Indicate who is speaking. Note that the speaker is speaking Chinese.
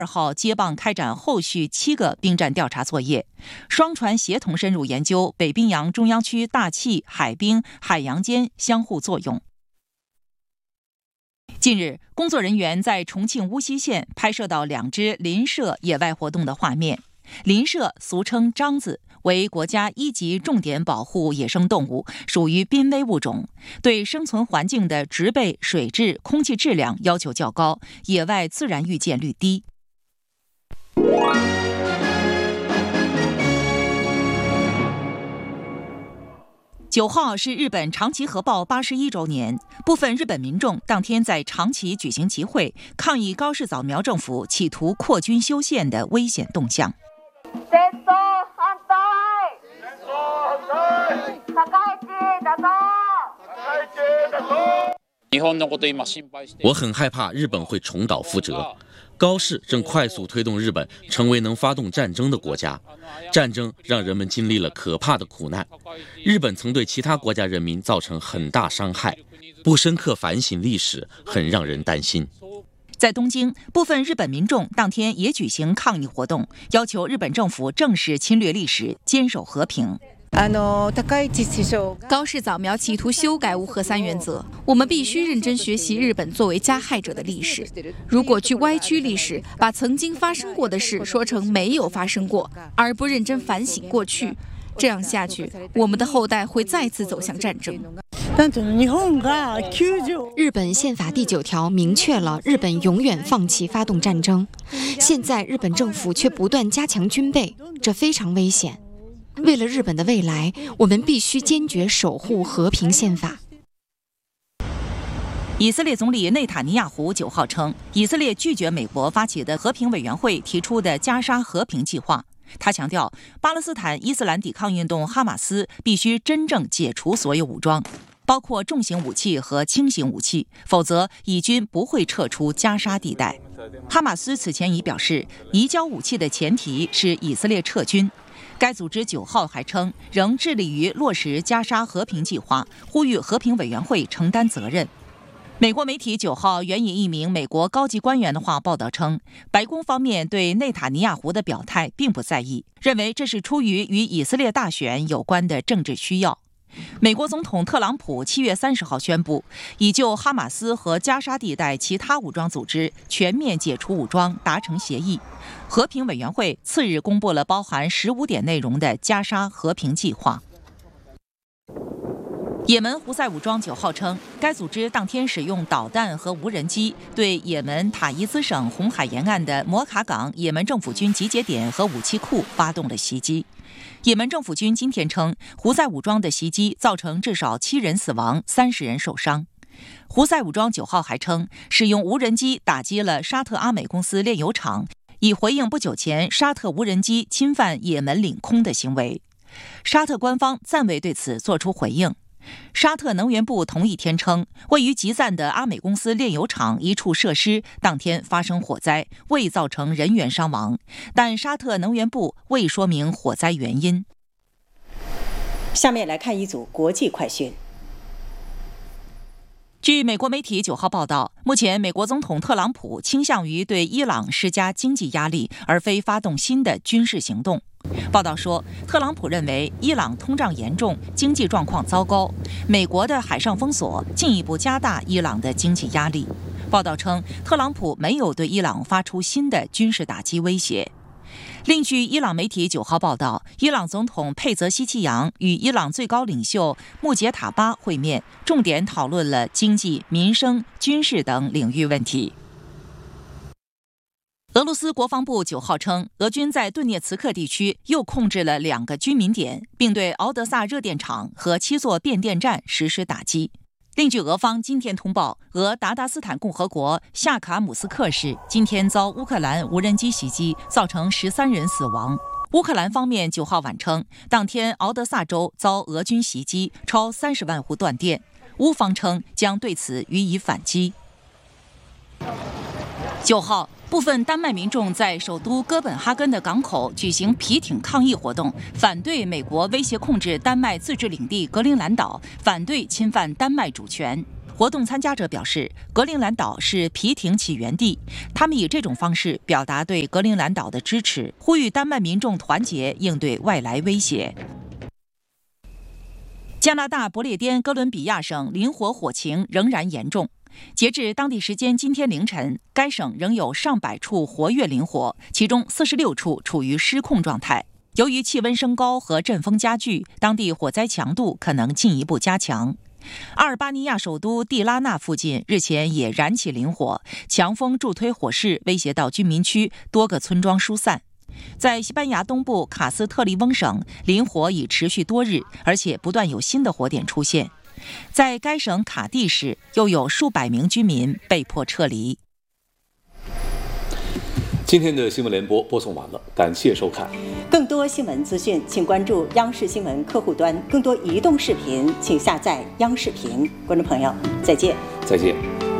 Speaker 1: 2号接棒开展后续7个兵站调查作业，双船协同深入研究北冰洋中央区大气、海冰、海洋间相互作用。近日，工作人员在重庆乌溪县拍摄到2只林麝野外活动的画面。林麝俗称獐子，为国家1级重点保护野生动物，属于濒危物种，对生存环境的植被、水质、空气质量要求较高，野外自然遇见率低。9号是日本长崎核爆81周年，部分日本民众当天在长崎举行集会，抗议高市早苗政府企图扩军修宪的危险动向。
Speaker 2: 我很害怕日本会重蹈覆辙。高市正快速推动日本成为能发动战争的国家，战争让人们经历了可怕的苦难。日本曾对其他国家人民造成很大伤害，不深刻反省历史，很让人担心。
Speaker 1: 在东京，部分日本民众当天也举行抗议活动，要求日本政府正视侵略历史，坚守和平。
Speaker 3: 高市早苗企图修改无核三原则，我们必须认真学习日本作为加害者的历史。如果去歪曲历史，把曾经发生过的事说成没有发生过，而不认真反省过去，这样下去，我们的后代会再次走向战争。
Speaker 4: 日本宪法第9条明确了日本永远放弃发动战争，现在日本政府却不断加强军备，这非常危险。为了日本的未来，我们必须坚决守护和平宪法。
Speaker 1: 以色列总理内塔尼亚胡9号称，以色列拒绝美国发起的和平委员会提出的加沙和平计划。他强调，巴勒斯坦伊斯兰抵抗运动哈马斯必须真正解除所有武装，包括重型武器和轻型武器，否则以军不会撤出加沙地带。哈马斯此前已表示，移交武器的前提是以色列撤军。该组织9号还称，仍致力于落实加沙和平计划，呼吁和平委员会承担责任。美国媒体9号援引一名美国高级官员的话报道称，白宫方面对内塔尼亚胡的表态并不在意，认为这是出于与以色列大选有关的政治需要。美国总统特朗普7月30号宣布，已就哈马斯和加沙地带其他武装组织全面解除武装达成协议。和平委员会次日公布了包含15点内容的加沙和平计划。也门胡塞武装9号称，该组织当天使用导弹和无人机对也门塔伊兹省红海沿岸的摩卡港也门政府军集结点和武器库发动了袭击。也门政府军今天称，胡塞武装的袭击造成至少7人死亡，30人受伤。胡塞武装9号还称，使用无人机打击了沙特阿美公司炼油厂，以回应不久前沙特无人机侵犯也门领空的行为。沙特官方暂未对此作出回应。沙特能源部同一天称，位于吉赞的阿美公司炼油厂一处设施当天发生火灾，未造成人员伤亡，但沙特能源部未说明火灾原因。
Speaker 5: 下面来看一组国际快讯。
Speaker 1: 据美国媒体9号报道，目前美国总统特朗普倾向于对伊朗施加经济压力，而非发动新的军事行动。报道说，特朗普认为伊朗通胀严重，经济状况糟糕，美国的海上封锁进一步加大伊朗的经济压力。报道称，特朗普没有对伊朗发出新的军事打击威胁。另据伊朗媒体9号报道，伊朗总统佩泽希奇扬与伊朗最高领袖穆杰塔巴会面，重点讨论了经济、民生、军事等领域问题。俄罗斯国防部9号称，俄军在顿涅茨克地区又控制了2个居民点，并对敖德萨热电厂和7座变电站实施打击。另据俄方今天通报，俄达达斯坦共和国夏卡姆斯克市今天遭乌克兰无人机袭击，造成13人死亡。乌克兰方面9号晚称，当天敖德萨州遭俄军袭击，超30万户断电。乌方称将对此予以反击。9号，部分丹麦民众在首都哥本哈根的港口举行皮挺抗议活动，反对美国威胁控制丹麦自治领地格陵兰岛，反对侵犯丹麦主权。 活动参加者表示，格陵兰岛是皮艇起源地，他们以这种方式表达对格陵兰岛的支持，呼吁丹麦民众团结应对外来威胁。加拿大不列颠哥伦比亚省林火火情仍然严重，截至当地时间今天凌晨，该省仍有上百处活跃林火，其中46处处于失控状态。由于气温升高和阵风加剧，当地火灾强度可能进一步加强。阿尔巴尼亚首都蒂拉纳附近日前也燃起林火，强风助推火势，威胁到居民区，多个村庄疏散。在西班牙东部卡斯特利翁省，林火已持续多日，而且不断有新的火点出现。在该省卡蒂市，又有数百名居民被迫撤离。
Speaker 6: 今天的新闻联播播送完了，感谢收看。
Speaker 5: 更多新闻资讯，请关注央视新闻客户端。更多移动视频，请下载央视频。观众朋友，再见。
Speaker 6: 再见。